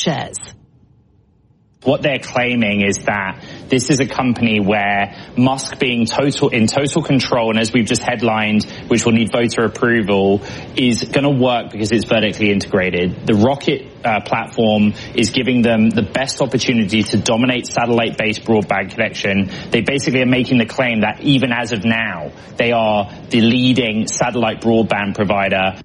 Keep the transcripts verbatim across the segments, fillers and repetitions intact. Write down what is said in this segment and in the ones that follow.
shares. What they're claiming is that this is a company where Musk being total in total control, and as we've just headlined, which will need voter approval, is going to work because it's vertically integrated. The Rocket uh, platform is giving them the best opportunity to dominate satellite-based broadband connection. They basically are making the claim that even as of now, they are the leading satellite broadband provider.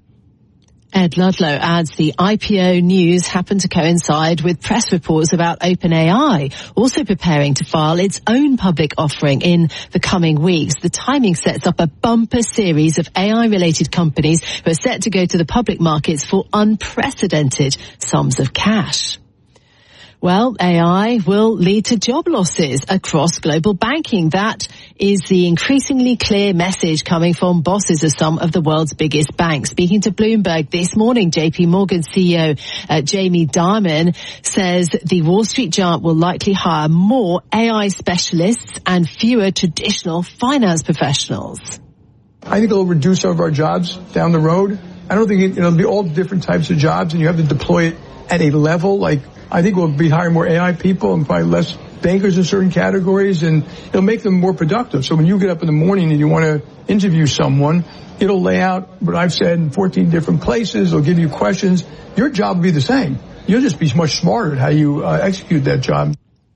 Ed Ludlow adds the I P O news happened to coincide with press reports about OpenAI also preparing to file its own public offering in the coming weeks. The timing sets up a bumper series of A I-related companies who are set to go to the public markets for unprecedented sums of cash. Well, A I will lead to job losses across global banking. That is the increasingly clear message coming from bosses of some of the world's biggest banks. Speaking to Bloomberg this morning, J P Morgan C E O uh, Jamie Dimon says the Wall Street giant will likely hire more A I specialists and fewer traditional finance professionals. I think it'll reduce some of our jobs down the road. I don't think it, it'll be all different types of jobs, and you have to deploy it at a level like I think we'll be hiring more A I people and probably less bankers in certain categories, and it'll make them more productive. So when you get up in the morning and you want to interview someone, it'll lay out what I've said in fourteen different places. It'll give you questions. Your job will be the same. You'll just be much smarter at how you uh, execute that job.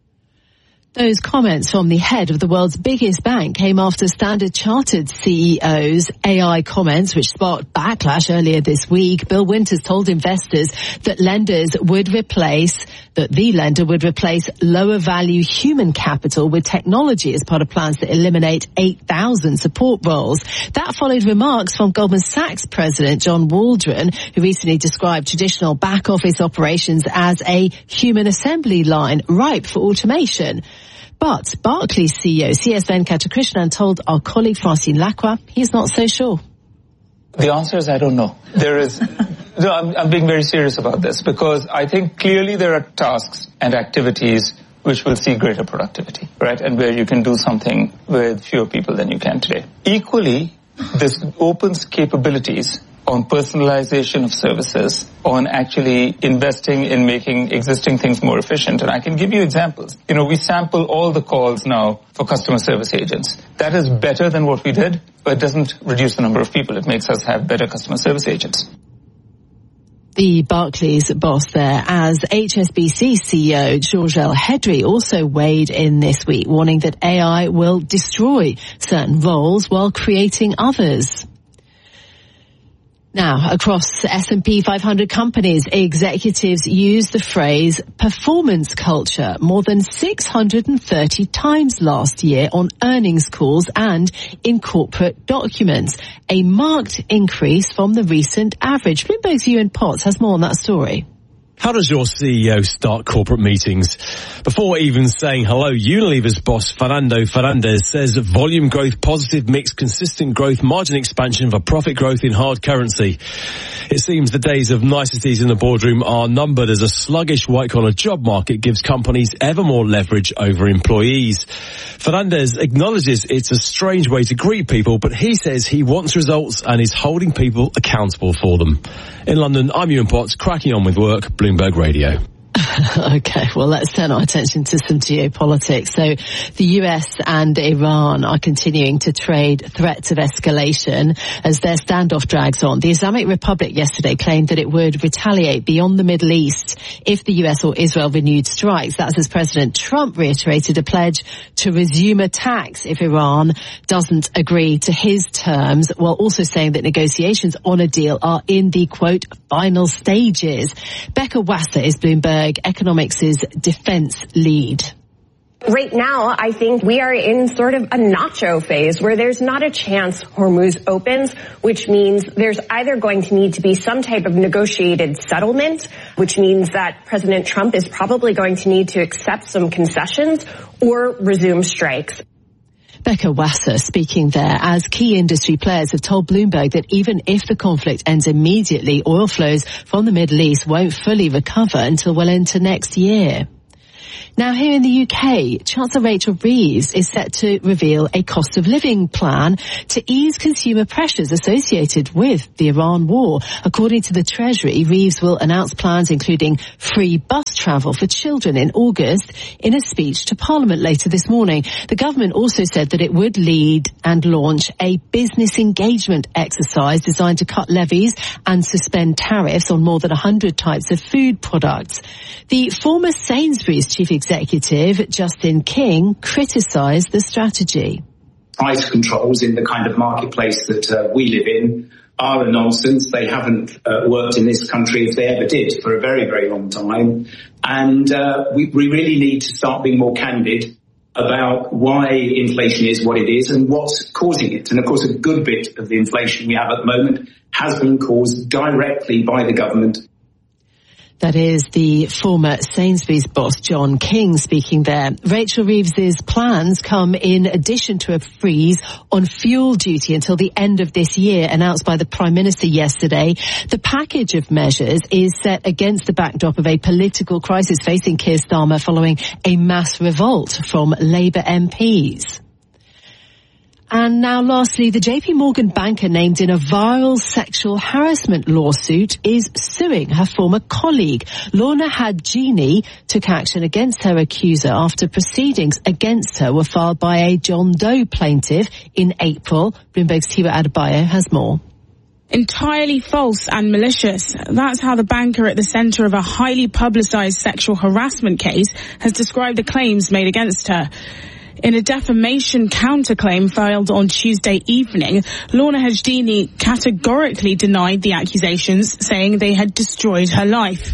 Those comments from the head of the world's biggest bank came after Standard Chartered C E O's A I comments, which sparked backlash earlier this week. Bill Winters told investors that lenders would replace, that the lender would replace lower value human capital with technology as part of plans to eliminate eight thousand support roles. That followed remarks from Goldman Sachs President John Waldron, who recently described traditional back office operations as a human assembly line ripe for automation. But Barclays C E O C S Venkatakrishnan told our colleague Francine Lacroix he's not so sure. The answer is I don't know. There is, no, I'm, I'm being very serious about this because I think clearly there are tasks and activities which will see greater productivity, right? And where you can do something with fewer people than you can today. Equally, this opens capabilities on personalization of services, on actually investing in making existing things more efficient. And I can give you examples. You know, we sample all the calls now for customer service agents. That is better than what we did, but it doesn't reduce the number of people. It makes us have better customer service agents. The Barclays boss there, as H S B C C E O Georges El-Hedry also weighed in this week, warning that A I will destroy certain roles while creating others. Now, across S and P five hundred companies, executives use the phrase performance culture more than six hundred thirty times last year on earnings calls and in corporate documents, a marked increase from the recent average. Bloomberg's Ewan Potts has more on that story. How does your C E O start corporate meetings? Before even saying hello, Unilever's boss Fernando Fernandez says volume growth, positive mix, consistent growth, margin expansion for profit growth in hard currency. It seems the days of niceties in the boardroom are numbered as a sluggish white-collar job market gives companies ever more leverage over employees. Fernandez acknowledges it's a strange way to greet people, but he says he wants results and is holding people accountable for them. In London, I'm Ewan Potts, cracking on with work, Bloomberg Radio. Okay, well, let's turn our attention to some geopolitics. So the U S and Iran are continuing to trade threats of escalation as their standoff drags on. The Islamic Republic yesterday claimed that it would retaliate beyond the Middle East if the U S or Israel renewed strikes. That's as President Trump reiterated a pledge to resume attacks if Iran doesn't agree to his terms, while also saying that negotiations on a deal are in the, quote, final stages. Becca Wasser is Bloomberg Economics' defense lead. Right now, I think we are in sort of a nacho phase where there's not a chance Hormuz opens, which means there's either going to need to be some type of negotiated settlement, which means that President Trump is probably going to need to accept some concessions or resume strikes. Becca Wasser speaking there as key industry players have told Bloomberg that even if the conflict ends immediately, oil flows from the Middle East won't fully recover until well into next year. Now, here in the U K, Chancellor Rachel Reeves is set to reveal a cost of living plan to ease consumer pressures associated with the Iran war. According to the Treasury, Reeves will announce plans including free bus travel for children in August in a speech to Parliament later this morning. The government also said that it would lead and launch a business engagement exercise designed to cut levies and suspend tariffs on more than one hundred types of food products. The former Sainsbury's chief executive, Justin King, criticised the strategy. Price controls in the kind of marketplace that uh, we live in are a nonsense. They haven't uh, worked in this country, if they ever did, for a very, very long time. And uh, we, we really need to start being more candid about why inflation is what it is and what's causing it. And of course, a good bit of the inflation we have at the moment has been caused directly by the government. That is the former Sainsbury's boss, John King, speaking there. Rachel Reeves's plans come in addition to a freeze on fuel duty until the end of this year, announced by the Prime Minister yesterday. The package of measures is set against the backdrop of a political crisis facing Keir Starmer following a mass revolt from Labour M Ps. And now lastly, the J P Morgan banker named in a viral sexual harassment lawsuit is suing her former colleague. Lorna Hadjini took action against her accuser after proceedings against her were filed by a John Doe plaintiff in April. Bloomberg's Tiwa Adebayo has more. Entirely false and malicious. That's how the banker at the centre of a highly publicised sexual harassment case has described the claims made against her. In a defamation counterclaim filed on Tuesday evening, Lorna Hadjini categorically denied the accusations, saying they had destroyed her life.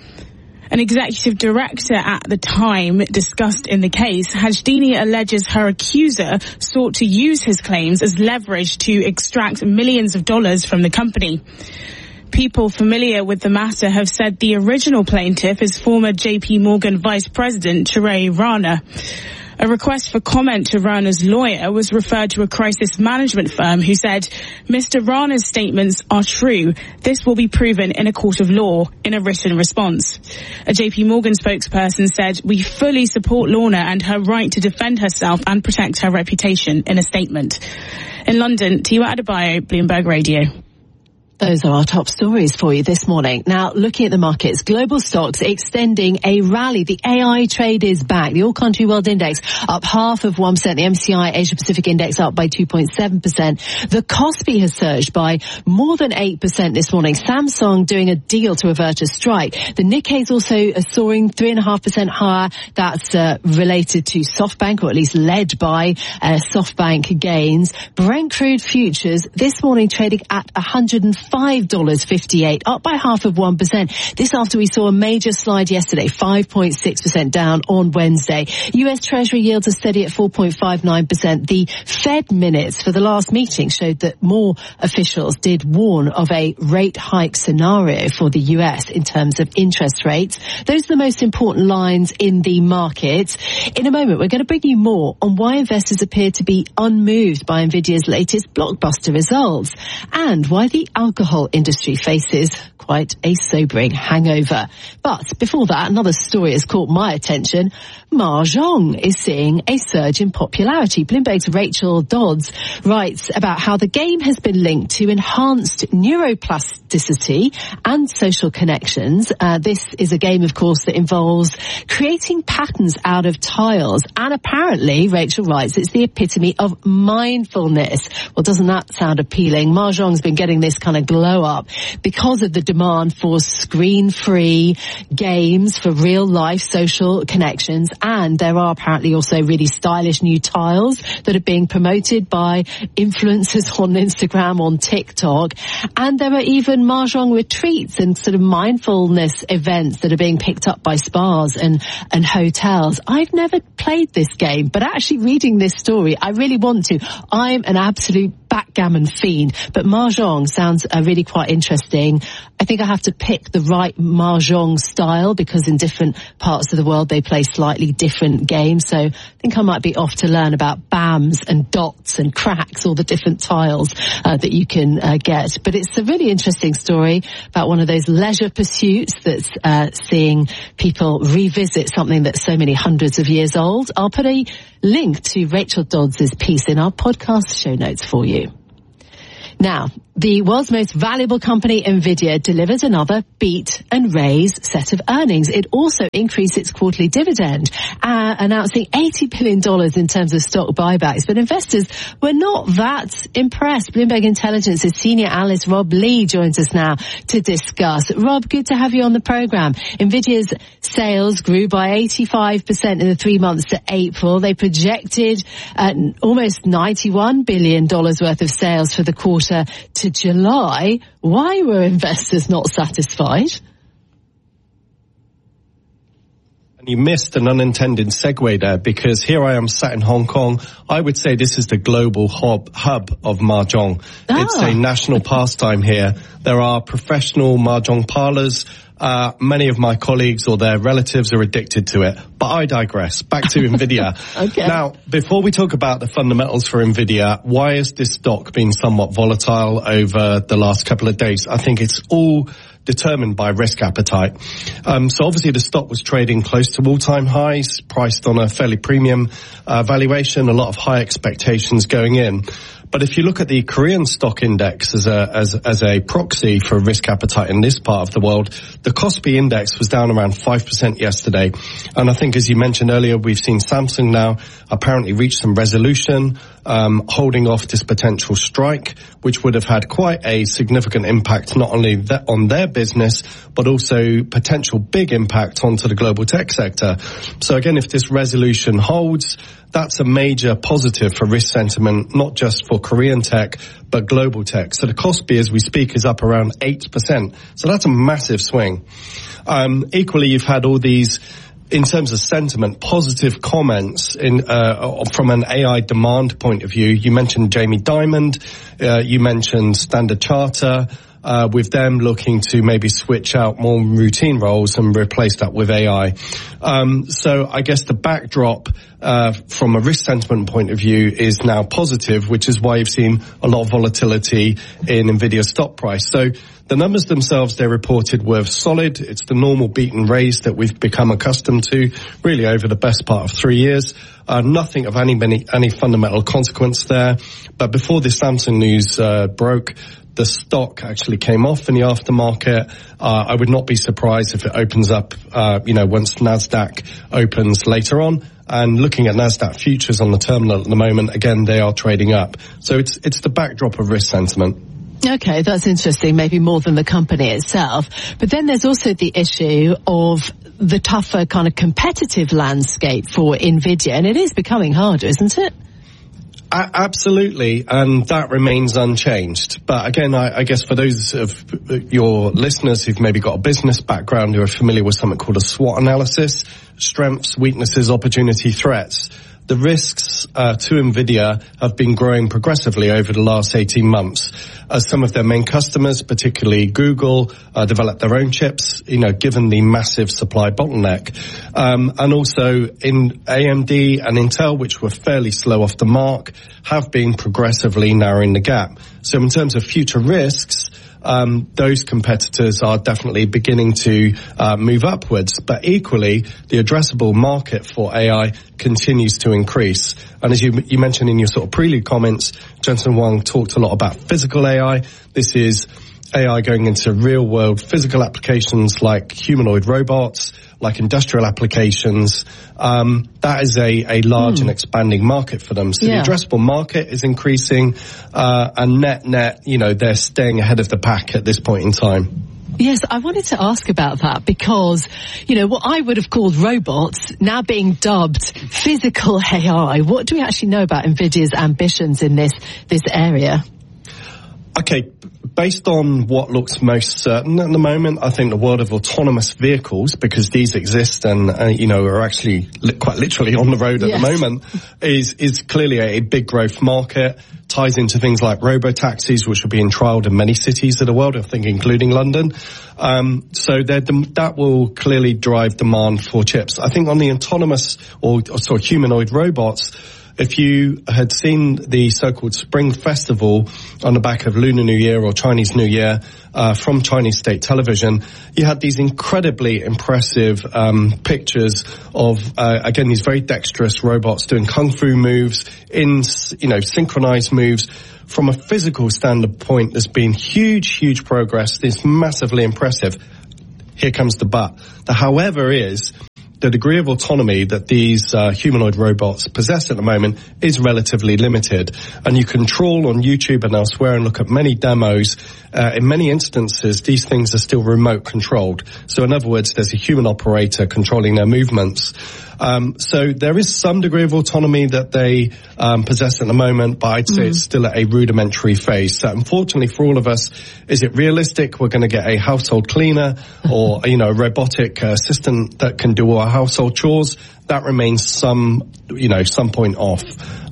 An executive director at the time discussed in the case, Hadjini alleges her accuser sought to use his claims as leverage to extract millions of dollars from the company. People familiar with the matter have said the original plaintiff is former J P Morgan Vice President Teray Rana. A request for comment to Rana's lawyer was referred to a crisis management firm who said, Mister Rana's statements are true. This will be proven in a court of law in a written response. A J P Morgan spokesperson said, we fully support Lorna and her right to defend herself and protect her reputation in a statement. In London, Tiwa Adebayo, Bloomberg Radio. Those are our top stories for you this morning. Now, looking at the markets, global stocks extending a rally. The A I trade is back. The All-Country World Index up half of one percent. The M C I Asia Pacific Index up by two point seven percent. The Kospi has surged by more than eight percent this morning. Samsung doing a deal to avert a strike. The Nikkei is also uh, soaring three point five percent higher. That's uh, related to SoftBank, or at least led by uh, SoftBank gains. Brent crude futures this morning trading at one hundred five dollars fifty-eight, up by half of one percent. This after we saw a major slide yesterday, five point six percent down on Wednesday. U S Treasury yields are steady at four point five nine percent. The Fed minutes for the last meeting showed that more officials did warn of a rate hike scenario for the U S in terms of interest rates. Those are the most important lines in the markets. In a moment, we're going to bring you more on why investors appear to be unmoved by Nvidia's latest blockbuster results and why the alcohol industry faces quite a sobering hangover. But before that, another story has caught my attention. Mahjong is seeing a surge in popularity. Bloomberg's Rachel Dodds writes about how the game has been linked to enhanced neuroplasticity and social connections. Uh, this is a game, of course, that involves creating patterns out of tiles. And apparently, Rachel writes, it's the epitome of mindfulness. Well, doesn't that sound appealing? Mahjong's been getting this kind of glow up because of the demand for screen-free games for real-life social connections. And there are apparently also really stylish new tiles that are being promoted by influencers on Instagram, on TikTok. And there are even Mahjong retreats and sort of mindfulness events that are being picked up by spas and, and hotels. I've never played this game, but actually reading this story, I really want to. I'm an absolute backgammon fiend, but Mahjong sounds uh, really quite interesting. I think I have to pick the right mahjong style because in different parts of the world they play slightly different games. So I think I might be off to learn about bams and dots and cracks, all the different tiles uh, that you can uh, get. But it's a really interesting story about one of those leisure pursuits that's uh, seeing people revisit something that's so many hundreds of years old. I'll put a link to Rachel Dodds' piece in our podcast show notes for you. Now, the world's most valuable company, Nvidia, delivered another beat and raise set of earnings. It also increased its quarterly dividend, uh, announcing eighty billion dollars in terms of stock buybacks. But investors were not that impressed. Bloomberg Intelligence's senior analyst Rob Lee joins us now to discuss. Rob, good to have you on the program. Nvidia's sales grew by eighty-five percent in the three months to April. They projected uh, almost ninety-one billion dollars worth of sales for the quarter to July. Why were investors not satisfied? And you missed an unintended segue there, because here I am sat in Hong Kong. I would say this is the global hub, hub of Mahjong. Ah. It's a national pastime here. There are professional Mahjong parlors. Uh, many of my colleagues or their relatives are addicted to it. But I digress. Back to Nvidia. Okay. Now, before we talk about the fundamentals for Nvidia, why has this stock been somewhat volatile over the last couple of days? I think it's all determined by risk appetite. Um, so obviously the stock was trading close to all-time highs, priced on a fairly premium uh, valuation, a lot of high expectations going in. But if you look at the Korean stock index as a as as a proxy for risk appetite in this part of the world, the Kospi index was down around five percent yesterday. And I think, as you mentioned earlier, we've seen Samsung now apparently reach some resolution, um, holding off this potential strike, which would have had quite a significant impact not only th- on their business, but also potential big impact onto the global tech sector. So again, if this resolution holds, that's a major positive for risk sentiment, not just for Korean tech, but global tech. So the Kospi, as we speak, is up around eight percent. So that's a massive swing. Um, equally, you've had all these, in terms of sentiment, positive comments in uh, from an A I demand point of view. You mentioned Jamie Dimon, uh, you mentioned Standard Chartered, uh, with them looking to maybe switch out more routine roles and replace that with A I. Um, so I guess the backdrop uh, from a risk sentiment point of view is now positive, which is why you've seen a lot of volatility in Nvidia's stock price. So the numbers themselves they reported were solid. It's the normal beat and raise that we've become accustomed to really over the best part of three years. Uh, nothing of any, any, any fundamental consequence there. But before the Samsung news uh, broke, the stock actually came off in the aftermarket. Uh, I would not be surprised if it opens up, uh, you know, once NASDAQ opens later on. And looking at NASDAQ futures on the terminal at the moment, again, they are trading up. So it's it's the backdrop of risk sentiment. Okay, that's interesting, maybe more than the company itself. But then there's also the issue of the tougher kind of competitive landscape for Nvidia, and it is becoming harder, isn't it? A- absolutely, and that remains unchanged. But again, I, I guess for those of your listeners who've maybe got a business background who are familiar with something called a SWOT analysis, strengths, weaknesses, opportunity, threats, the risks uh, to Nvidia have been growing progressively over the last eighteen months as some of their main customers, particularly Google, uh, developed their own chips, you know, given the massive supply bottleneck. Um, and also in A M D and Intel, which were fairly slow off the mark, have been progressively narrowing the gap. So in terms of future risks, Um, those competitors are definitely beginning to uh, move upwards. But equally, the addressable market for A I continues to increase. And as you, you mentioned in your sort of prelude comments, Jensen Huang talked a lot about physical A I. This is A I going into real-world physical applications like humanoid robots, like industrial applications. Um, that is a, a large mm. and expanding market for them. So yeah. the addressable market is increasing, uh, and net, net, you know, they're staying ahead of the pack at this point in time. Yes, I wanted to ask about that because, you know, what I would have called robots now being dubbed physical A I. What do we actually know about Nvidia's ambitions in this, this area? Okay, based on what looks most certain at the moment, I think the world of autonomous vehicles, because these exist and, uh, you know, are actually li- quite literally on the road at yes. the moment, is, is clearly a, a big growth market, ties into things like robo-taxis, which are being trialled in many cities of the world, I think including London. Um, so that will clearly drive demand for chips. I think on the autonomous or, or sort of humanoid robots, if you had seen the so-called Spring Festival on the back of Lunar New Year or Chinese New Year uh, from Chinese state television, you had these incredibly impressive um, pictures of, uh, again, these very dexterous robots doing kung fu moves, in, you know, synchronized moves. From a physical standpoint, there's been huge, huge progress. It's massively impressive. Here comes the but. The however is, the degree of autonomy that these uh, humanoid robots possess at the moment is relatively limited. And you can trawl on YouTube and elsewhere and look at many demos. Uh, in many instances, these things are still remote controlled. So in other words, there's a human operator controlling their movements. Um, so there is some degree of autonomy that they um, possess at the moment, but I'd say mm. it's still at a rudimentary phase. So unfortunately for all of us, is it realistic we're going to get a household cleaner or, you know, a robotic uh, assistant that can do our household chores? That remains some, you know, some point off.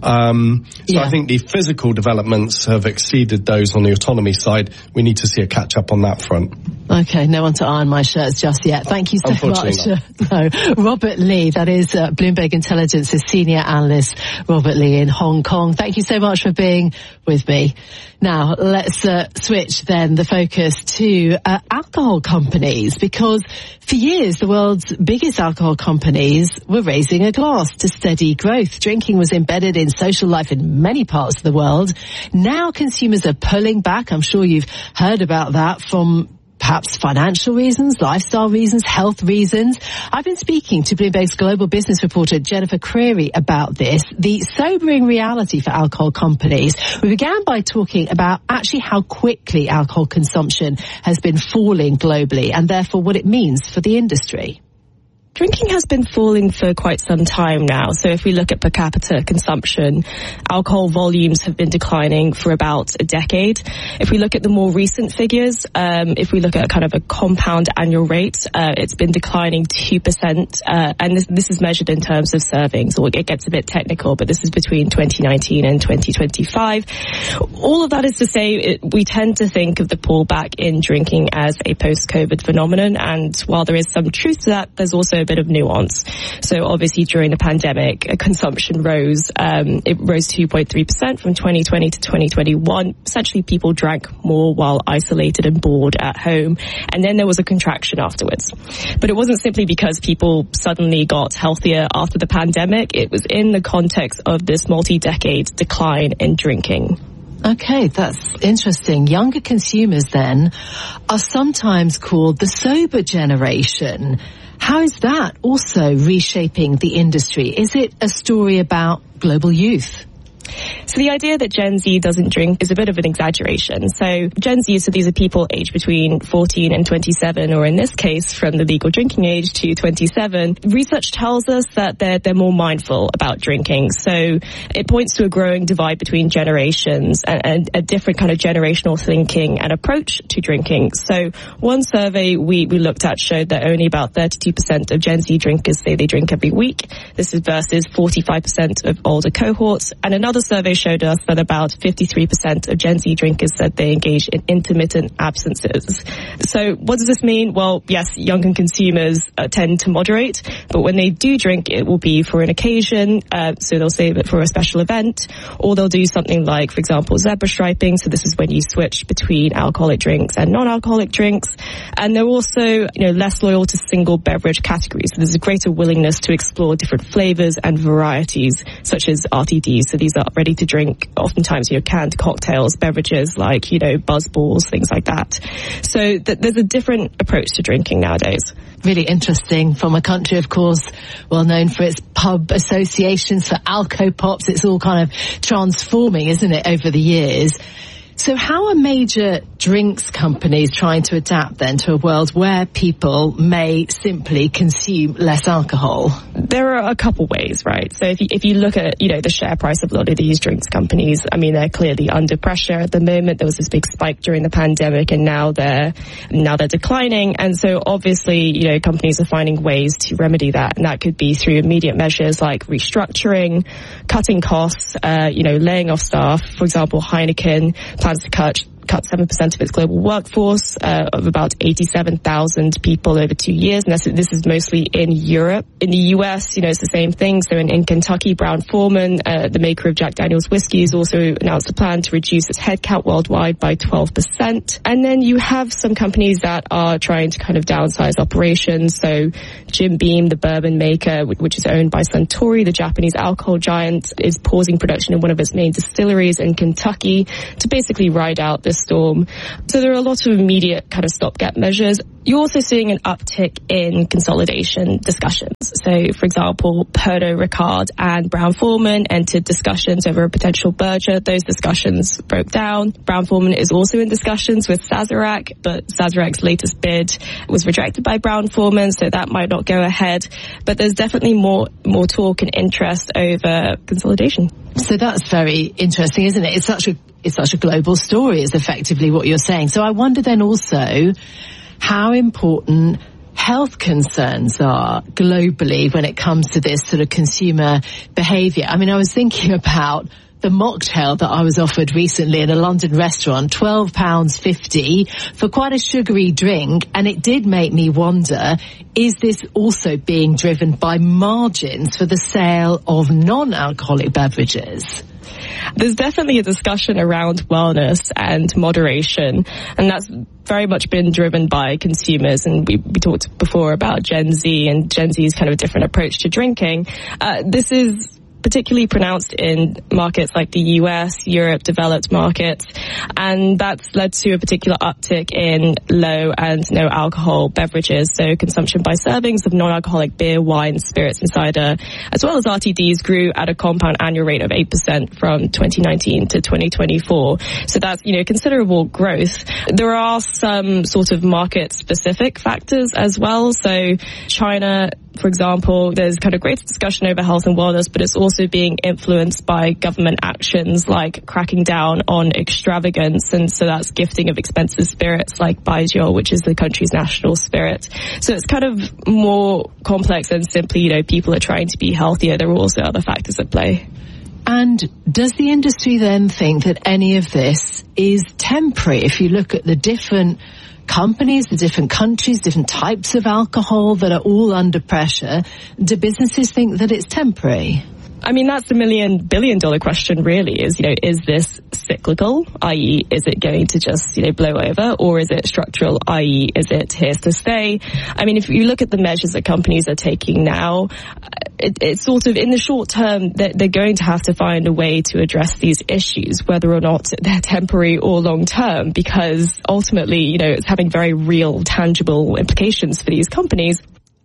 Um, so yeah. I think the physical developments have exceeded those on the autonomy side. We need to see a catch up on that front. Okay, no one to iron my shirts just yet. Thank you so much. No, Robert Lee, that is uh, Bloomberg Intelligence's senior analyst, Robert Lee in Hong Kong. Thank you so much for being with me. Now, let's uh, switch then the focus to uh, alcohol companies, because for years the world's biggest alcohol companies were raising a glass to steady growth. Drinking was embedded in social life in many parts of the world. Now consumers are pulling back. I'm sure you've heard about that, from perhaps financial reasons, lifestyle reasons, health reasons. I've been speaking to Bloomberg's global business reporter Jennifer Creary about this, the sobering reality for alcohol companies. We began by talking about actually how quickly alcohol consumption has been falling globally, and therefore what it means for the industry. Drinking has been falling for quite some time now. So if we look at per capita consumption, alcohol volumes have been declining for about a decade. If we look at the more recent figures, um, if we look at kind of a compound annual rate, uh, it's been declining two percent. Uh, and this, this is measured in terms of servings. So it gets a bit technical, but this is between twenty nineteen and twenty twenty-five. All of that is to say, it, we tend to think of the pullback in drinking as a post-COVID phenomenon. And while there is some truth to that, there's also bit of nuance. So obviously during the pandemic, consumption rose. Um, it rose two point three percent from twenty twenty to twenty twenty-one. Essentially, people drank more while isolated and bored at home. And then there was a contraction afterwards. But it wasn't simply because people suddenly got healthier after the pandemic. It was in the context of this multi-decade decline in drinking. Okay, that's interesting. Younger consumers then are sometimes called the sober generation. How is that also reshaping the industry? Is it a story about global youth? So the idea that Gen Z doesn't drink is a bit of an exaggeration. So Gen Z, so these are people aged between fourteen and twenty-seven, or in this case, from the legal drinking age to twenty-seven. Research tells us that they're, they're more mindful about drinking. So it points to a growing divide between generations and, and a different kind of generational thinking and approach to drinking. So one survey we, we looked at showed that only about thirty-two percent of Gen Z drinkers say they drink every week. This is versus forty-five percent of older cohorts. And another survey showed us that about fifty-three percent of Gen Z drinkers said they engage in intermittent absences. So what does this mean? Well, yes, younger consumers uh, tend to moderate, but when they do drink, it will be for an occasion. Uh, so they'll save it for a special event, or they'll do something like, for example, zebra striping. So this is when you switch between alcoholic drinks and non-alcoholic drinks. And they're also, you know, less loyal to single beverage categories. So there's a greater willingness to explore different flavors and varieties, such as R T Ds. So these are ready to drink, oftentimes, you know, canned cocktails, beverages like, you know, buzz balls, things like that. So th- there's a different approach to drinking nowadays. Really interesting, from a country, of course, well known for its pub associations, for alco-pops. It's all kind of transforming, isn't it, over the years. So how are major drinks companies trying to adapt then to a world where people may simply consume less alcohol? There are a couple ways, right? So if you, if you look at, you know, the share price of a lot of these drinks companies, I mean, they're clearly under pressure at the moment. There was this big spike during the pandemic, and now they're, now they're declining. And so obviously, you know, companies are finding ways to remedy that. And that could be through immediate measures like restructuring, cutting costs, uh, you know, laying off staff. For example, Heineken plans to cut cut seven percent of its global workforce, uh, of about eighty-seven thousand people over two years. And that's, this is mostly in Europe. In the U S, you know, it's the same thing. So in, in Kentucky, Brown-Forman, uh, the maker of Jack Daniel's whiskey, has also announced a plan to reduce its headcount worldwide by twelve percent. And then you have some companies that are trying to kind of downsize operations. So Jim Beam, the bourbon maker, which is owned by Suntory, the Japanese alcohol giant, is pausing production in one of its main distilleries in Kentucky to basically ride out this storm. So there are a lot of immediate kind of stopgap measures. You're also seeing an uptick in consolidation discussions. So, for example, Pernod Ricard and Brown-Forman entered discussions over a potential merger. Those discussions broke down. Brown-Forman is also in discussions with Sazerac, but Sazerac's latest bid was rejected by Brown-Forman, so that might not go ahead. But there's definitely more more talk and interest over consolidation. So that's very interesting, isn't it? It's such a it's such a global story, is effectively what you're saying. So I wonder then also how important health concerns are globally when it comes to this sort of consumer behaviour. I mean, I was thinking about the mocktail that I was offered recently in a London restaurant, twelve pounds fifty for quite a sugary drink, and it did make me wonder, is this also being driven by margins for the sale of non-alcoholic beverages? There's definitely a discussion around wellness and moderation, and that's very much been driven by consumers. And we, we talked before about Gen Z and Gen Z's kind of a different approach to drinking. Uh, this is particularly pronounced in markets like the U S, Europe, developed markets, and that's led to a particular uptick in low and no alcohol beverages. So consumption by servings of non-alcoholic beer, wine, spirits and cider, as well as R T Ds, grew at a compound annual rate of eight percent from twenty nineteen to twenty twenty-four. So that's, you know, considerable growth. There are some sort of market-specific factors as well. So China, for example, there's kind of great discussion over health and wellness, but it's also being influenced by government actions like cracking down on extravagance. And so that's gifting of expensive spirits like Baijiu, which is the country's national spirit. So it's kind of more complex than simply, you know, people are trying to be healthier. There are also other factors at play. And does the industry then think that any of this is temporary? If you look at the different companies, the different countries, different types of alcohol that are all under pressure, do businesses think that it's temporary? I mean, that's the million billion dollar question really, is, you know, is this cyclical, that is is it going to just, you know, blow over, or is it structural, that is is it here to stay? I mean, if you look at the measures that companies are taking now, it, it's sort of in the short term that they're going to have to find a way to address these issues, whether or not they're temporary or long term, because ultimately, you know, it's having very real, tangible implications for these companies.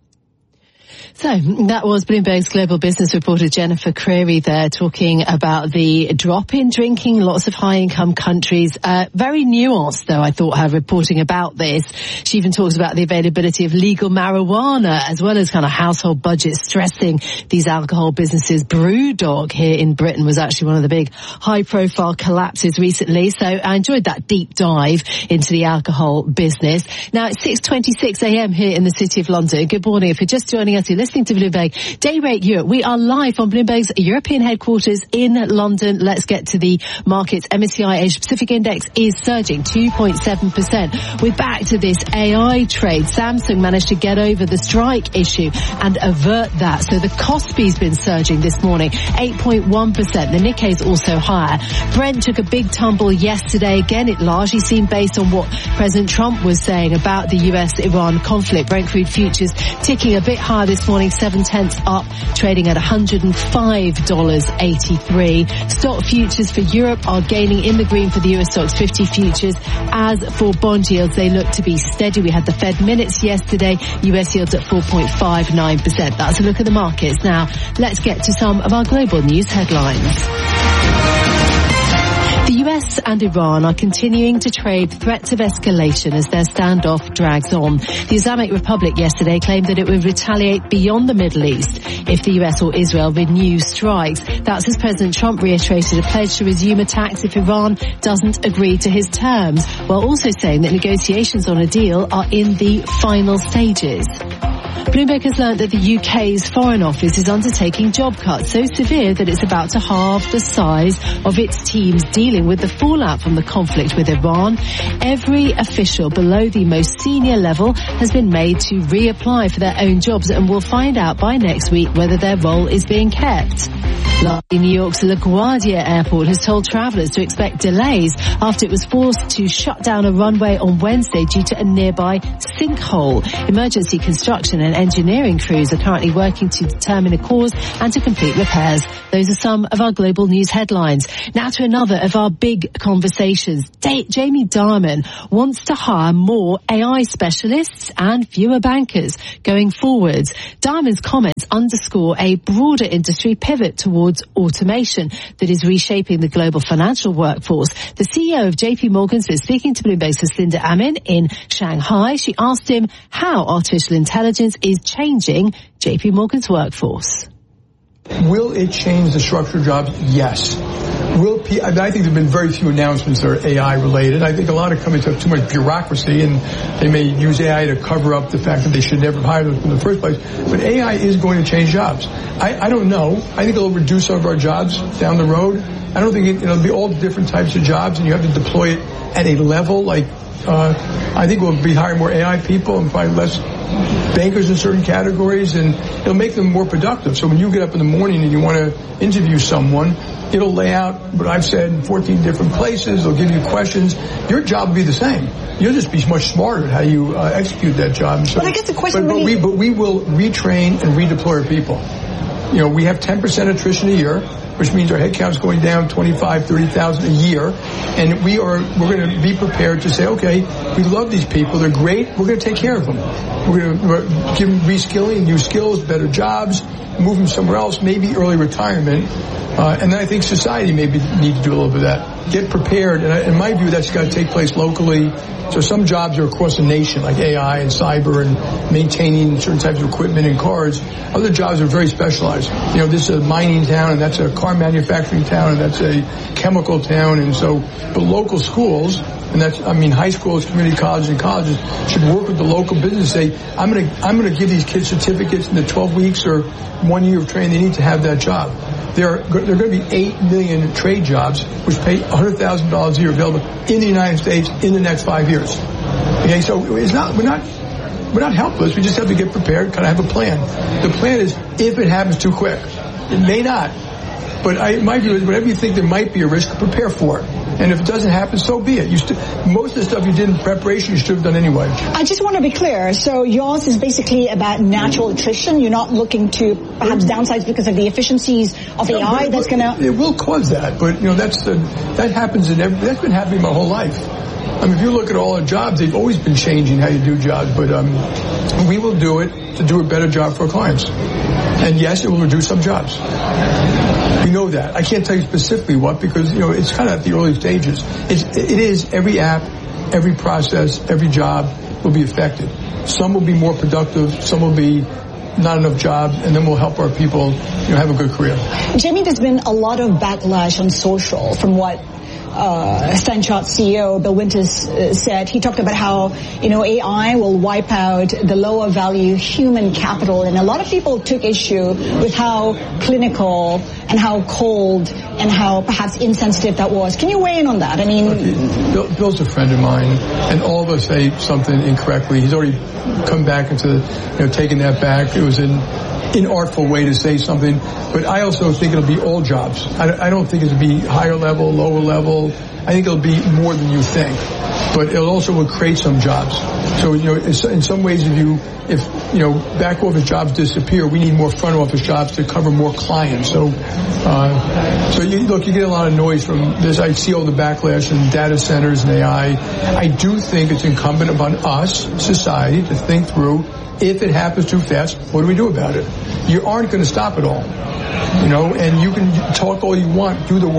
So that was Bloomberg's global business reporter Jennifer Creary there, talking about the drop in drinking, lots of high-income countries. Uh, very nuanced, though, I thought, her reporting about this. She even talks about the availability of legal marijuana, as well as kind of household budgets stressing these alcohol businesses. Brewdog here in Britain was actually one of the big high-profile collapses recently. So I enjoyed that deep dive into the alcohol business. Now, it's six twenty-six a.m. here in the City of London. Good morning. If you're just joining us, you're listening to Bloomberg Day Rate Europe. We are live from Bloomberg's European headquarters in London. Let's get to the markets. M S C I Asia Pacific Index is surging two point seven percent. We're back to this A I trade. Samsung managed to get over the strike issue and avert that. So the Kospi's been surging this morning, eight point one percent. The Nikkei's also higher. Brent took a big tumble yesterday. Again, it largely seemed based on what President Trump was saying about the U S Iran conflict. Brent crude futures ticking a bit higher this morning, seven tenths up, trading at one hundred five dollars and eighty-three cents. Stock futures for Europe are gaining in the green for the U S stocks fifty futures. As for bond yields, they look to be steady. We had the Fed minutes yesterday. U S yields at four point five nine percent. That's a look at the markets. Now, let's get to some of our global news headlines. The U S and Iran are continuing to trade threats of escalation as their standoff drags on. The Islamic Republic yesterday claimed that it would retaliate beyond the Middle East if the U S or Israel renew strikes. That's as President Trump reiterated a pledge to resume attacks if Iran doesn't agree to his terms, while also saying that negotiations on a deal are in the final stages. Bloomberg has learned that the U K's Foreign Office is undertaking job cuts so severe that it's about to halve the size of its teams dealing with the fallout from the conflict with Iran. Every official below the most senior level has been made to reapply for their own jobs, and we'll find out by next week whether their role is being kept. Lastly, New York's LaGuardia Airport has told travelers to expect delays after it was forced to shut down a runway on Wednesday due to a nearby sinkhole. Emergency construction and engineering crews are currently working to determine the cause and to complete repairs. Those are some of our global news headlines. Now to another of our big conversations. Da- Jamie Dimon wants to hire more A I specialists and fewer bankers going forwards. Dimon's comments underscore a broader industry pivot towards automation that is reshaping the global financial workforce. The C E O of J P Morgan's been speaking to Bloomberg's Linda Amin in Shanghai. She asked him how artificial intelligence is changing J P Morgan's workforce. Will it change the structure of jobs? Yes. Will P- I think there have been very few announcements that are A I related. I think a lot of companies have too much bureaucracy, and they may use A I to cover up the fact that they should never hire them in the first place. But A I is going to change jobs. I, I don't know. I think it'll reduce some of our jobs down the road. I don't think it, it'll be all different types of jobs, and you have to deploy it at a level like uh, I think we'll be hiring more A I people and probably less bankers in certain categories, and it'll make them more productive. So when you get up in the morning and you want to interview someone, it'll lay out what I've said in fourteen different places. It'll give you questions. Your job will be the same. You'll just be much smarter at how you uh, execute that job. So, but I guess the question but, but, we, but we will retrain and redeploy our people. You know, we have ten percent attrition a year, which means our headcount is going down twenty-five, thirty thousand a year. And we are, we're going to be prepared to say, okay, we love these people. They're great. We're going to take care of them. We're going to give them reskilling, new skills, better jobs, move them somewhere else, maybe early retirement. Uh, and then I think society maybe need to do a little bit of that. Get prepared. And I, in my view, that's got to take place locally. So some jobs are across the nation, like A I and cyber and maintaining certain types of equipment and cars. Other jobs are very specialized. You know, this is a mining town, and that's a car manufacturing town, and that's a chemical town. And so, but local schools, and that's, I mean, high schools, community colleges, and colleges should work with the local business. Say, I'm going to, I'm going to give these kids certificates in the twelve weeks or one year of training they need to have that job. There are, there are going to be eight million trade jobs, which pay one hundred thousand dollars a year available in the United States in the next five years. Okay, so it's not, we're not, we're not helpless. We just have to get prepared, kind of have a plan. The plan is if it happens too quick. It may not. But I, my view is whatever you think there might be a risk, prepare for it. And if it doesn't happen, so be it. You st- most of the stuff you did in preparation, you should have done anyway. I just want to be clear. So yours is basically about natural attrition. You're not looking to perhaps downsides because of the efficiencies of no, A I that's going to... It will cause that. But, you know, that's the, that happens in every... That's been happening my whole life. I mean, if you look at all our jobs, they've always been changing how you do jobs. But um, we will do it to do a better job for our clients. And yes, it will reduce some jobs. We know that. I can't tell you specifically what, because, you know, it's kind of at the early stages. It's, it is every app, every process, every job will be affected. Some will be more productive, some will be not enough jobs, and then we'll help our people, you know, have a good career. Jamie, there's been a lot of backlash on social from what Uh, Stanchart C E O Bill Winters uh, said. He talked about how, you know, A I will wipe out the lower value human capital, and a lot of people took issue with how clinical and how cold and how perhaps insensitive that was. Can you weigh in on that? I mean, Bill, Bill's a friend of mine, and all of us say something incorrectly. He's already come back into, you know, taking that back. It was an inartful way to say something, but I also think it'll be all jobs. I, I don't think it'll be higher level, lower level. I think it'll be more than you think, but it also will create some jobs. So, you know, in some ways, if you, if, you know, back office jobs disappear, we need more front office jobs to cover more clients. So, uh, so you, look, you get a lot of noise from this. I see all the backlash in data centers and A I. I do think it's incumbent upon us, society, to think through, if it happens too fast, what do we do about it? You aren't going to stop it all, you know, and you can talk all you want, do the work.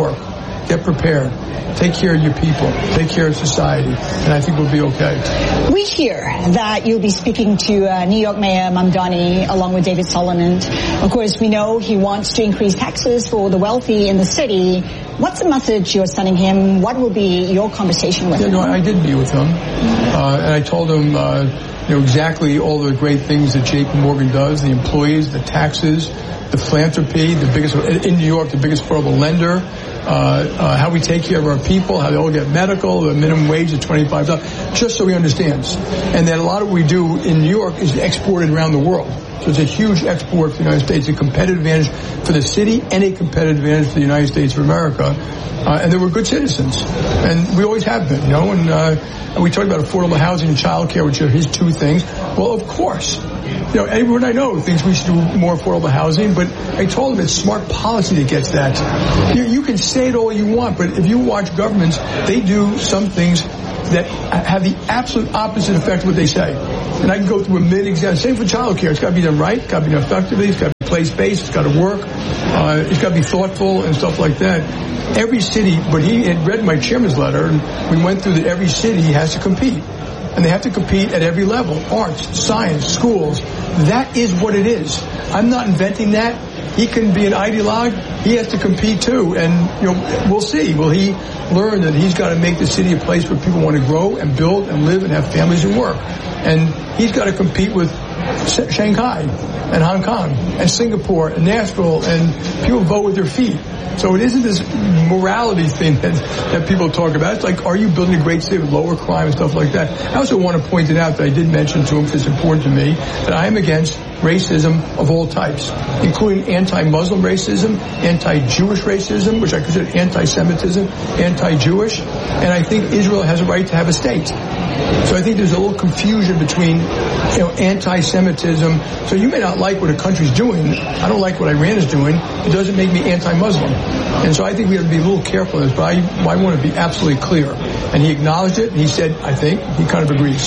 get prepared, take care of your people, take care of society, and I think we'll be okay. We hear that you'll be speaking to uh, New York Mayor Mamdani along with David Solomon. Of course, we know he wants to increase taxes for the wealthy in the city. What's the message you're sending him? What will be your conversation with yeah, him? No, I did meet with him, uh, and I told him uh, you know, exactly all the great things that J P Morgan does, the employees, the taxes, the philanthropy, the biggest, in New York, the biggest affordable lender, uh, uh, how we take care of our people, how they all get medical, the minimum wage is twenty-five dollars, just so he understands. And that a lot of what we do in New York is exported around the world. So it's a huge export for the United States, a competitive advantage for the city and a competitive advantage for the United States of America. Uh, and they were good citizens. And we always have been, you know, and, uh, and we talked about affordable housing and child care, which are his two things. Well, of course, you know, everyone I know thinks we should do more affordable housing, but I told them it's smart policy that gets that. You, you can say it all you want, but if you watch governments, they do some things that have the absolute opposite effect of what they say. And I can go through a million examples. Same for child care. It's got to be done right. It's got to be done effectively. It's got to be place-based. It's got to work. Uh, it's got to be thoughtful and stuff like that. Every city, but he had read my chairman's letter, and we went through that every city has to compete. And they have to compete at every level. Arts, science, schools. That is what it is. I'm not inventing that. He can be an ideologue. He has to compete too. And, you know, we'll see. Will he learn that he's got to make the city a place where people want to grow and build and live and have families and work. And he's got to compete with Shanghai and Hong Kong and Singapore and Nashville, and people vote with their feet. So it isn't this morality thing that, that people talk about. It's like, are you building a great city with lower crime and stuff like that? I also want to point it out that I did mention to him, because it's important to me, that I am against racism of all types, including anti-Muslim racism, anti-Jewish racism, which I consider anti-Semitism, anti-Jewish, and I think Israel has a right to have a state. So I think there's a little confusion between, you know, anti-Semitism. So you may not like what a country's doing. I don't like what Iran is doing. It doesn't make me anti-Muslim. And so I think we have to be a little careful in this, but I, I want to be absolutely clear. And he acknowledged it, and he said, I think, he kind of agrees.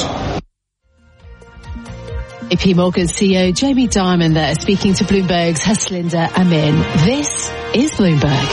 J P Morgan C E O Jamie Dimon there speaking to Bloomberg's Haslinda Amin. This is Bloomberg.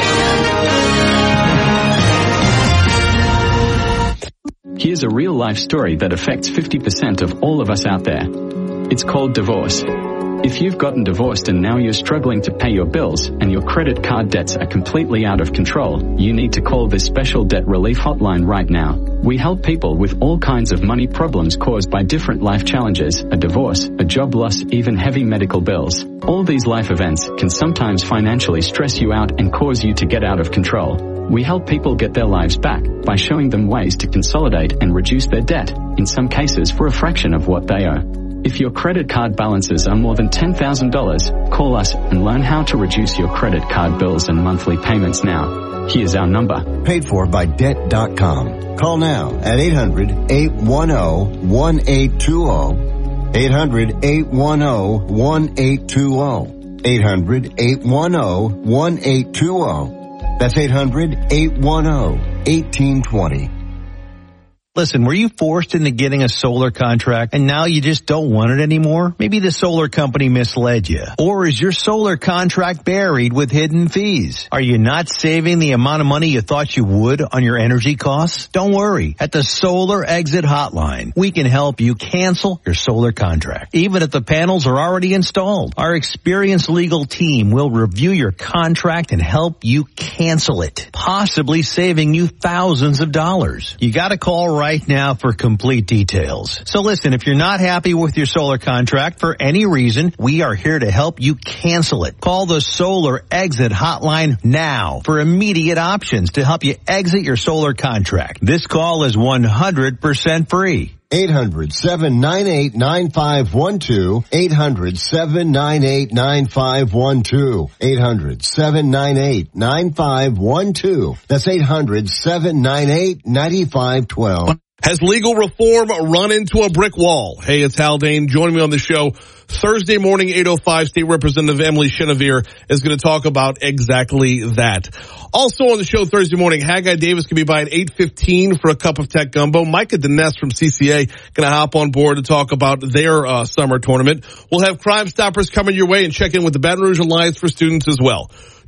Here's a real-life story that affects fifty percent of all of us out there. It's called divorce. If you've gotten divorced and now you're struggling to pay your bills and your credit card debts are completely out of control, you need to call this special debt relief hotline right now. We help people with all kinds of money problems caused by different life challenges, a divorce, a job loss, even heavy medical bills. All these life events can sometimes financially stress you out and cause you to get out of control. We help people get their lives back by showing them ways to consolidate and reduce their debt, in some cases for a fraction of what they owe. If your credit card balances are more than ten thousand dollars, call us and learn how to reduce your credit card bills and monthly payments now. Here's our number. Paid for by debt dot com. Call now at eight hundred, eight one zero, one eight two zero. eight hundred, eight one zero, one eight two zero. eight hundred, eight one zero, one eight two zero. That's eight hundred, eight one zero, one eight two zero. Listen, were you forced into getting a solar contract and now you just don't want it anymore? Maybe the solar company misled you. Or is your solar contract buried with hidden fees? Are you not saving the amount of money you thought you would on your energy costs? Don't worry. At the Solar Exit Hotline, we can help you cancel your solar contract, even if the panels are already installed. Our experienced legal team will review your contract and help you cancel it, possibly saving you thousands of dollars. You gotta call right right now for complete details. So listen, if you're not happy with your solar contract for any reason, we are here to help you cancel it. Call the Solar Exit Hotline now for immediate options to help you exit your solar contract. This call is one hundred percent free. eight hundred, seven nine eight, nine five one two. eight hundred, seven nine eight, nine five one two. eight hundred, seven nine eight, nine five one two. That's eight hundred, seven nine eight, nine five one two. Has legal reform run into a brick wall? Hey, it's Hal Dane. Joining me on the show Thursday morning, eight oh five, State Representative Emily Chenevert is going to talk about exactly that. Also on the show Thursday morning, Haggai Davis can be by at eight fifteen for a cup of tech gumbo. Micah Dines from C C A going to hop on board to talk about their uh, summer tournament. We'll have Crime Stoppers coming your way and check in with the Baton Rouge Alliance for Students as well.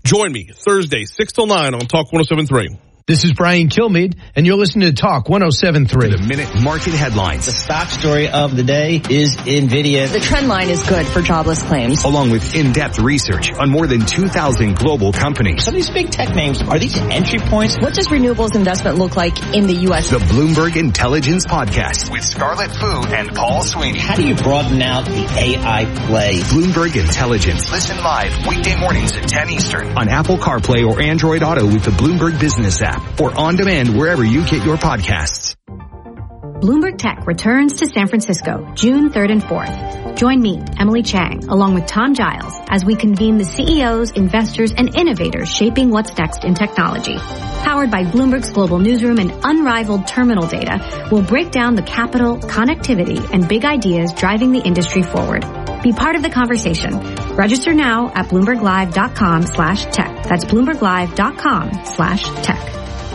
Join me Thursday, six till nine on Talk one oh seven point three. This is Brian Kilmeade, and you're listening to Talk one oh seven point three. The Minute Market Headlines. The stock story of the day is NVIDIA. The trend line is good for jobless claims. Along with in-depth research on more than two thousand global companies. Some of these big tech names, are these entry points? What does renewables investment look like in the U S? The Bloomberg Intelligence Podcast with Scarlett Fu and Paul Sweeney. How do you broaden out the A I play? Bloomberg Intelligence. Listen live weekday mornings at ten Eastern on Apple CarPlay or Android Auto with the Bloomberg Business app. Or on demand wherever you get your podcasts. Bloomberg Tech returns to San Francisco June third and fourth. Join me, Emily Chang, along with Tom Giles, as we convene the C E Os, investors, and innovators shaping what's next in technology. Powered by Bloomberg's global newsroom and unrivaled terminal data, we'll break down the capital, connectivity, and big ideas driving the industry forward. Be part of the conversation. Register now at BloombergLive.com slash tech. That's BloombergLive.com slash tech.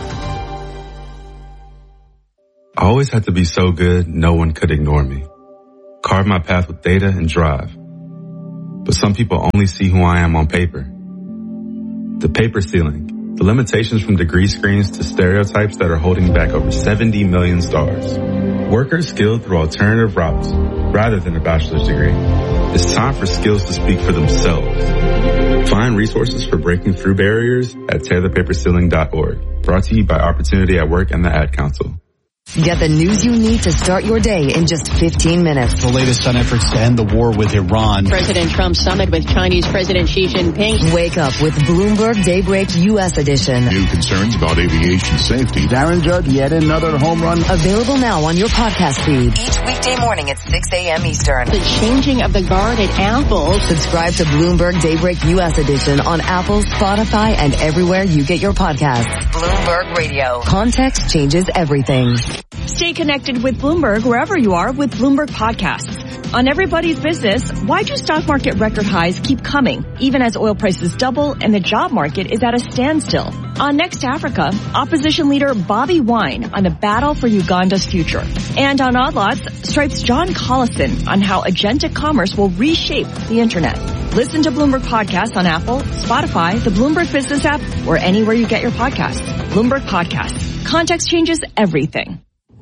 I always had to be so good, no one could ignore me. Carve my path with data and drive. But some people only see who I am on paper. The paper ceiling, the limitations from degree screens to stereotypes that are holding back over seventy million stars. Workers skilled through alternative routes rather than a bachelor's degree. It's time for skills to speak for themselves. Find resources for breaking through barriers at tear the paper ceiling dot org. Brought to you by Opportunity at Work and the Ad Council. Get the news you need to start your day in just fifteen minutes. The latest on efforts to end the war with Iran. President Trump's summit with Chinese President Xi Jinping. Wake up with Bloomberg Daybreak U S edition. New concerns about aviation safety. Darren Judd, yet another home run. Available now on your podcast feed. Each weekday morning at six a.m. Eastern. The changing of the guard at Apple. Subscribe to Bloomberg Daybreak U S edition on Apple, Spotify, and everywhere you get your podcasts. Bloomberg Radio. Context changes everything. Stay connected with Bloomberg wherever you are with Bloomberg Podcasts. On Everybody's Business, why do stock market record highs keep coming, even as oil prices double and the job market is at a standstill? On Next Africa, opposition leader Bobby Wine on the battle for Uganda's future. And on Odd Lots, Stripe's John Collison on how agentic commerce will reshape the internet. Listen to Bloomberg Podcasts on Apple, Spotify, the Bloomberg Business app, or anywhere you get your podcasts. Bloomberg Podcasts. Context changes everything.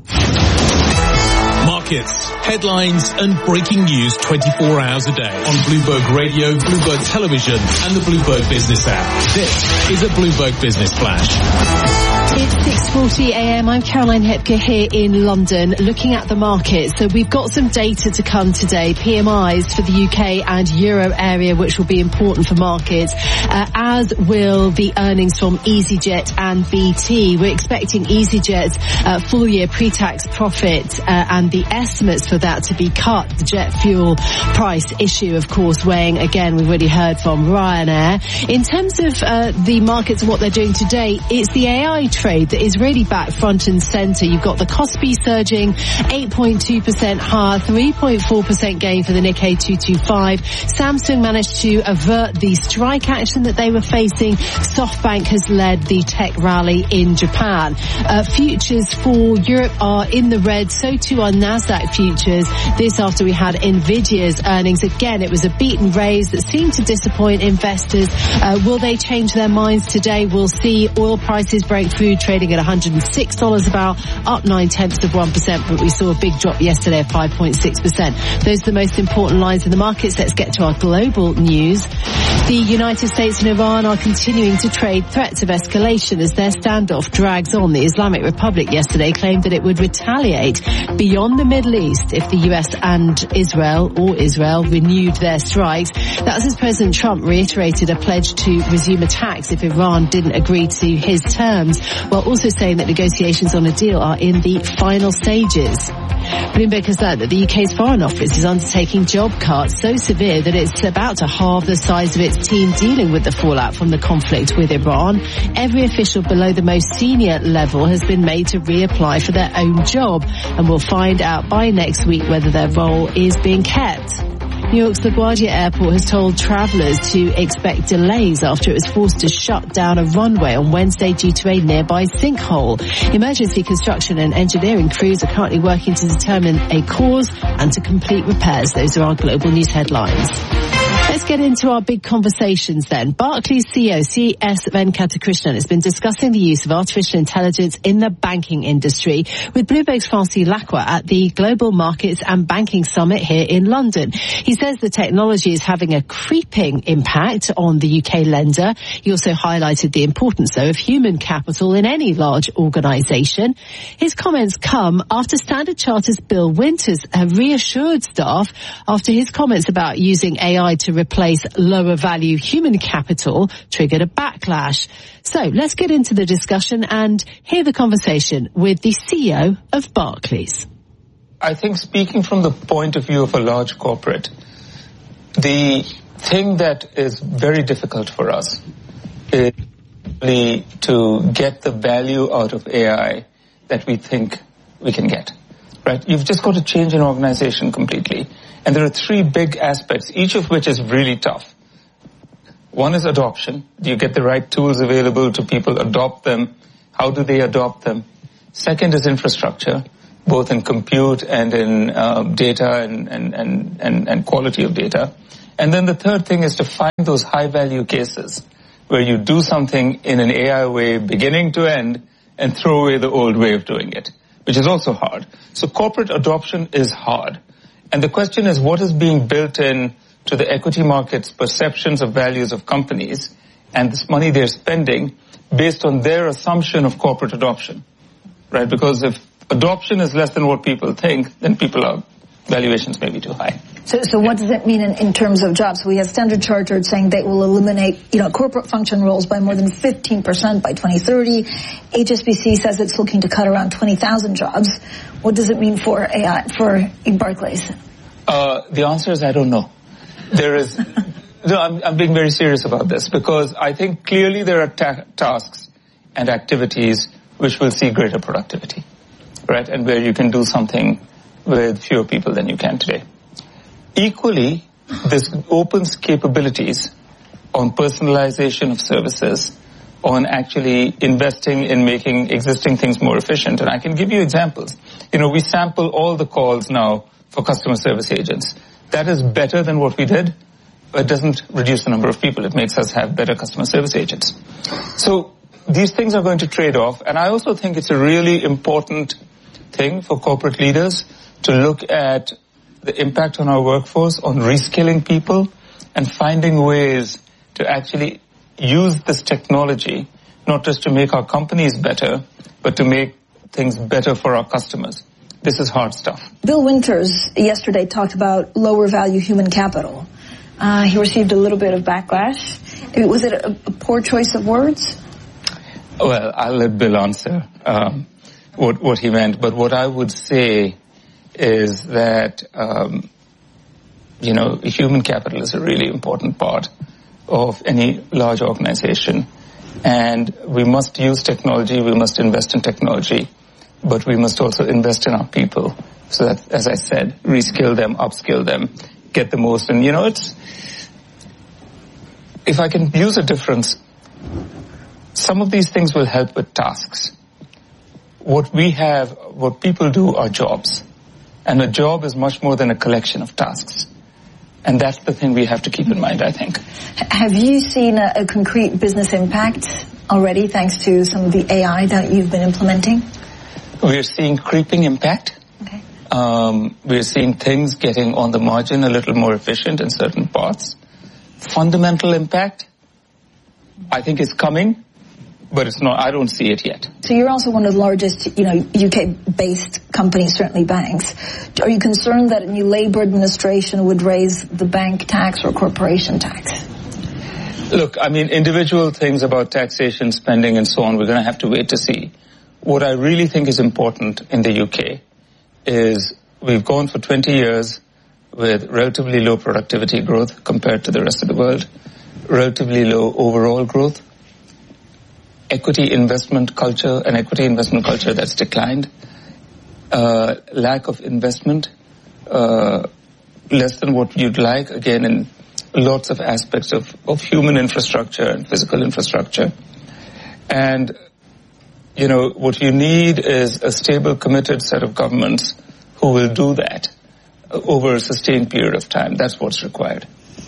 Markets, headlines, and breaking news twenty-four hours a day on Bloomberg Radio, Bloomberg Television, and the Bloomberg Business app. This is a Bloomberg Business Flash. It's six forty a.m. I'm Caroline Hepker here in London looking at the market. So we've got some data to come today, P M Is for the U K and Euro area, which will be important for markets, uh, as will the earnings from EasyJet and B T. We're expecting EasyJet's uh, full year pre-tax profit uh, and the estimates for that to be cut. The jet fuel price issue, of course, weighing again. We've already heard from Ryanair. In terms of uh, the markets and what they're doing today, it's the A I trade that is really back front and centre. You've got the Kospi surging eight point two percent higher, three point four percent gain for the Nikkei two twenty-five. Samsung managed to avert the strike action that they were facing. SoftBank has led the tech rally in Japan. Uh, futures for Europe are in the red, so too are Nasdaq futures. This after we had Nvidia's earnings. Again, it was a beat and raise that seemed to disappoint investors. Uh, will they change their minds today? We'll see. Oil prices break through, trading at one hundred six dollars a barrel, up nine tenths of one percent, but we saw a big drop yesterday of five point six percent. Those are the most important lines in the markets. Let's get to our global news. The United States and Iran are continuing to trade threats of escalation as their standoff drags on. The Islamic Republic yesterday claimed that it would retaliate beyond the Middle East if the U S and Israel, or Israel, renewed their strikes. That's as President Trump reiterated a pledge to resume attacks if Iran didn't agree to his terms, while also saying that negotiations on a deal are in the final stages. Bloomberg has learned that the U K's Foreign Office is undertaking job cuts so severe that it's about to halve the size of its team dealing with the fallout from the conflict with Iran. Every official below the most senior level has been made to reapply for their own job, and we'll find out by next week whether their role is being kept. New York's LaGuardia Airport has told travelers to expect delays after it was forced to shut down a runway on Wednesday due to a nearby sinkhole. Emergency construction and engineering crews are currently working to determine a cause and to complete repairs. Those are our global news headlines. Let's get into our big conversations then. Barclays C E O C S Venkatakrishnan has been discussing the use of artificial intelligence in the banking industry with Bloomberg's Francis Lacqua at the Global Markets and Banking Summit here in London. He says the technology is having a creeping impact on the U K lender. He also highlighted the importance, though, of human capital in any large organisation. His comments come after Standard Chartered's Bill Winters have reassured staff after his comments about using A I to replace lower value human capital triggered a backlash. So let's get into the discussion and hear the conversation with the C E O of Barclays. I think speaking from the point of view of a large corporate, the thing that is very difficult for us is really to get the value out of A I that we think we can get. Right? You've just got to change an organization completely. And there are three big aspects, each of which is really tough. One is adoption. Do you get the right tools available to people, adopt them? How do they adopt them? Second is infrastructure, both in compute and in uh, data and, and, and, and, and quality of data. And then the third thing is to find those high-value cases where you do something in an A I way, beginning to end, and throw away the old way of doing it, which is also hard. So corporate adoption is hard. And the question is, what is being built in to the equity market's perceptions of values of companies and this money they're spending based on their assumption of corporate adoption, right? Because if adoption is less than what people think, then people are, valuations may be too high. So, so what does it mean in, in terms of jobs? We have Standard Chartered saying they will eliminate, you know, corporate function roles by more than fifteen percent by twenty thirty. H S B C says it's looking to cut around twenty thousand jobs. What does it mean for A I, for Barclays? Uh, the answer is I don't know. There is, no, I'm, I'm being very serious about this because I think clearly there are ta- tasks and activities which will see greater productivity, right? And where you can do something with fewer people than you can today. Equally, this opens capabilities on personalization of services, on actually investing in making existing things more efficient. And I can give you examples. You know, we sample all the calls now for customer service agents. That is better than what we did, but it doesn't reduce the number of people. It makes us have better customer service agents. So these things are going to trade off. And I also think it's a really important thing for corporate leaders to look at the impact on our workforce, on reskilling people, and finding ways to actually use this technology, not just to make our companies better, but to make things better for our customers. This is hard stuff. Bill Winters yesterday talked about lower value human capital. Uh, he received a little bit of backlash. Was it a, a poor choice of words? Well, I'll let Bill answer um, what, what he meant. But what I would say is that, um, you know, human capital is a really important part of any large organization. And we must use technology, we must invest in technology, but we must also invest in our people so that, as I said, reskill them, upskill them, get the most. And, you know, it's, if I can use a difference, some of these things will help with tasks. What we have, what people do are jobs. And a job is much more than a collection of tasks. And that's the thing we have to keep in mind, I think. Have you seen a, a concrete business impact already thanks to some of the A I that you've been implementing? We're seeing creeping impact. Okay. Um, we're seeing things getting on the margin a little more efficient in certain parts. Fundamental impact, I think, is coming, but it's not. I don't see it yet. So you're also one of the largest, you know, U K-based companies, certainly banks. Are you concerned that a new Labour administration would raise the bank tax or corporation tax? Look, I mean, individual things about taxation, spending, and so on, we're going to have to wait to see. What I really think is important in the U K is we've gone for twenty years with relatively low productivity growth compared to the rest of the world, relatively low overall growth, equity investment culture, an equity investment culture that's declined, uh, lack of investment, uh, less than what you'd like, again, in lots of aspects of, of human infrastructure and physical infrastructure. And, you know, what you need is a stable, committed set of governments who will do that over a sustained period of time. That's what's required.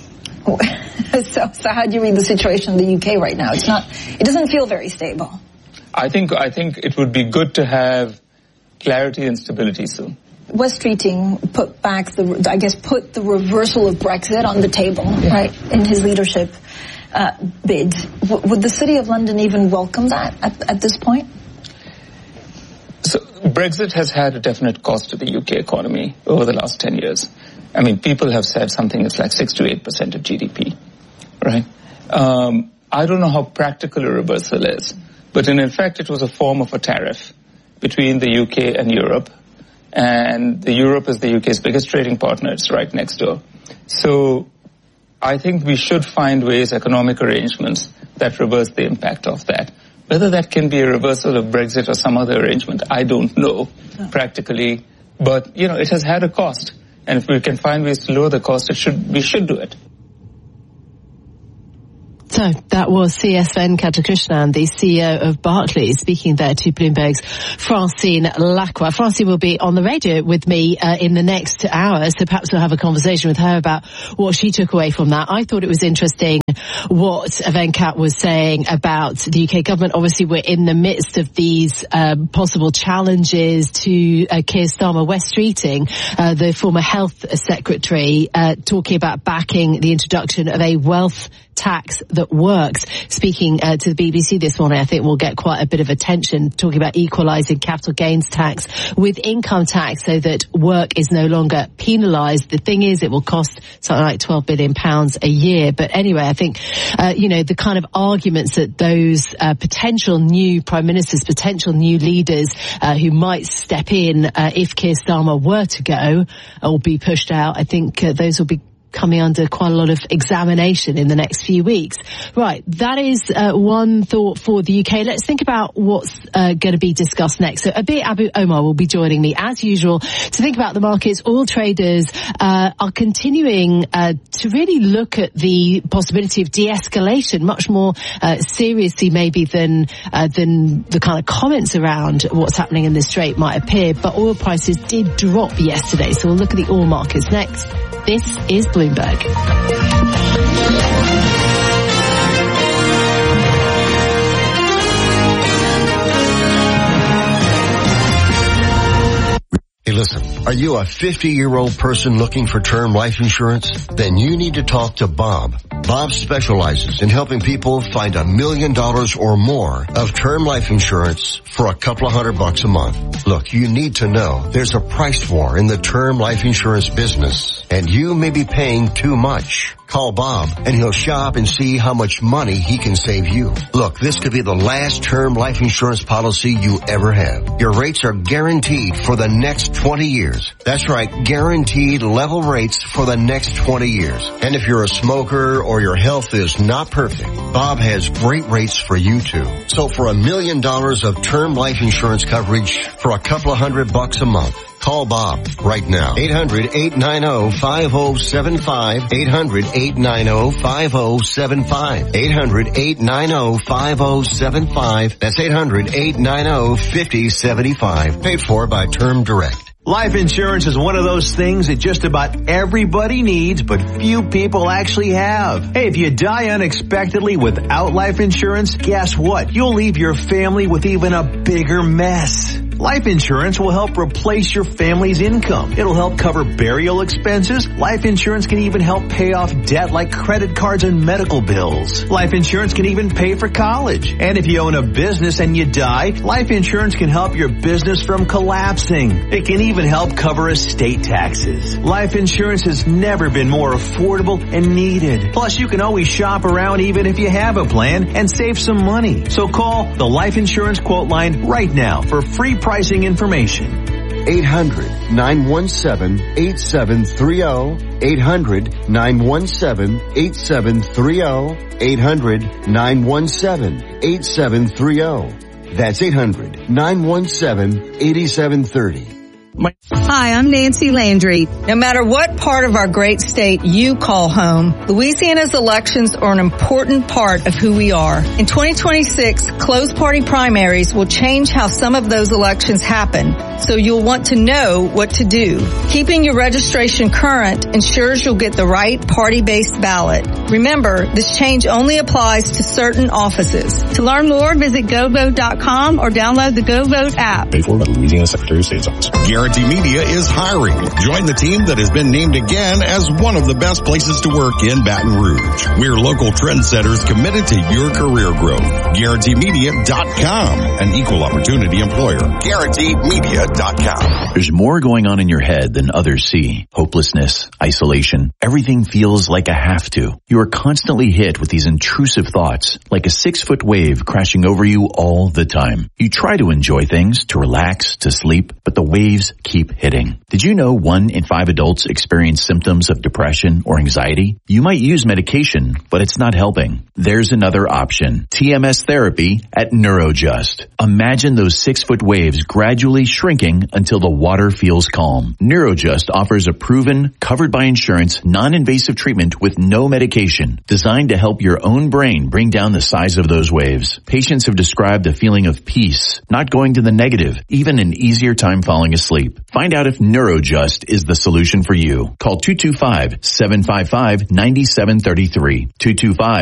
so, so how do you read the situation in the U K right now? It's not, it doesn't feel very stable. I think, I think it would be good to have clarity and stability soon. Wes Streeting put back the, I guess, put the reversal of Brexit on the table, yeah. right, in his leadership uh, bid. W- would the City of London even welcome that at, at this point? So Brexit has had a definite cost to the U K economy over the last ten years. I mean, people have said something that's like six to eight percent of G D P, right? Um, I don't know how practical a reversal is, but in effect, it was a form of a tariff between the U K and Europe. And the Europe is the U K's biggest trading partner. It's right next door. So I think we should find ways, economic arrangements, that reverse the impact of that. Whether that can be a reversal of Brexit or some other arrangement, I don't know oh. practically. But, you know, it has had a cost. And if we can find ways to lower the cost, it should, we should do it. So that was C S Venkatakrishnan, the C E O of Barclays, speaking there to Bloomberg's Francine Lacqua. Francine will be on the radio with me uh, in the next hour, so perhaps we'll have a conversation with her about what she took away from that. I thought it was interesting what Venkat was saying about the U K government. Obviously, we're in the midst of these um, possible challenges to uh, Keir Starmer. Wes Streeting, uh, the former health secretary, uh, talking about backing the introduction of a wealth tax that works. Speaking uh, to the B B C this morning, I think we'll get quite a bit of attention talking about equalising capital gains tax with income tax so that work is no longer penalised. The thing is, it will cost something like twelve billion pounds a year. But anyway, I think, uh, you know, the kind of arguments that those uh, potential new prime ministers, potential new leaders uh, who might step in uh, if Keir Starmer were to go or be pushed out, I think uh, those will be coming under quite a lot of examination in the next few weeks. Right, that is uh, one thought for the U K. Let's think about what's uh, going to be discussed next. So Abir Abu Omar will be joining me as usual to think about the markets. Oil traders uh, are continuing uh, to really look at the possibility of de-escalation much more uh, seriously maybe than uh, than the kind of comments around what's happening in the Strait might appear. But oil prices did drop yesterday, so we'll look at the oil markets next. This is Bloomberg. Hey, listen, are you a fifty-year-old person looking for term life insurance? Then you need to talk to Bob. Bob specializes in helping people find a million dollars or more of term life insurance for a couple of hundred bucks a month. Look, you need to know there's a price war in the term life insurance business, and you may be paying too much. Call Bob and he'll shop and see how much money he can save you. Look, this could be the last term life insurance policy you ever have. Your rates are guaranteed for the next twenty years. That's right, guaranteed level rates for the next twenty years. And if you're a smoker or your health is not perfect, Bob has great rates for you too. So for a million dollars of term life insurance coverage for a couple of hundred bucks a month, call Bob right now. eight hundred, eight nine zero, five zero seven five. eight hundred, eight nine zero, five zero seven five. eight hundred, eight nine zero, five zero seven five. That's eight hundred, eight nine zero, five zero seven five. Paid for by Term Direct. Life insurance is one of those things that just about everybody needs, but few people actually have. Hey, if you die unexpectedly without life insurance, guess what? You'll leave your family with even a bigger mess. Life insurance will help replace your family's income. It'll help cover burial expenses. Life insurance can even help pay off debt like credit cards and medical bills. Life insurance can even pay for college. And if you own a business and you die, life insurance can help your business from collapsing. It can even help cover estate taxes. Life insurance has never been more affordable and needed. Plus, you can always shop around even if you have a plan and save some money. So call the Life Insurance Quote Line right now for free pricing information. eight hundred, nine one seven, eight seven three zero. eight hundred, nine one seven, eight seven three zero. eight hundred, nine one seven, eight seven three zero. That's eight hundred, nine one seven, eight seven three zero. Hi, I'm Nancy Landry. No matter what part of our great state you call home, Louisiana's elections are an important part of who we are. In twenty twenty-six, closed party primaries will change how some of those elections happen, so you'll want to know what to do. Keeping your registration current ensures you'll get the right party-based ballot. Remember, this change only applies to certain offices. To learn more, visit go vote dot com or download the GoVote app. Paid for by the Louisiana Secretary of State's office. Guarantee Media is hiring. Join the team that has been named again as one of the best places to work in Baton Rouge. We're local trendsetters committed to your career growth. Guarantee Media dot com, an equal opportunity employer. Guarantee Media dot com. There's more going on in your head than others see. Hopelessness, isolation, everything feels like a have to. You are constantly hit with these intrusive thoughts, like a six-foot wave crashing over you all the time. You try to enjoy things, to relax, to sleep, but the waves keep hitting. Did you know one in five adults experience symptoms of depression or anxiety? You might use medication, but it's not helping. There's another option. T M S therapy at Neurojust. Imagine those six-foot waves gradually shrinking until the water feels calm. Neurojust offers a proven, covered by insurance, non-invasive treatment with no medication, designed to help your own brain bring down the size of those waves. Patients have described a feeling of peace, not going to the negative, even an easier time falling asleep. Find out if Neurojust is the solution for you. Call two two five, seven five five, nine seven three three. two two five